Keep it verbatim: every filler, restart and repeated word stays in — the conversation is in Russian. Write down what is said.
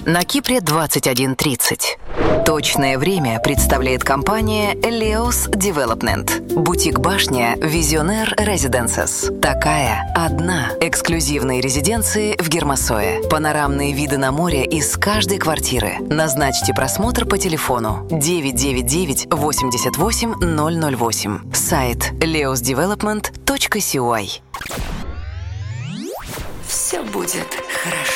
На Кипре двадцать один тридцать. Точное время представляет компания Leos Development. Бутик-башня Visionaire Residences. Такая одна. Эксклюзивные резиденции в Гермосое. Панорамные виды на море из каждой квартиры. Назначьте просмотр по телефону девять девять девять восемьдесят восемь ноль ноль восемь. Сайт leos development точка си ой. Все будет хорошо.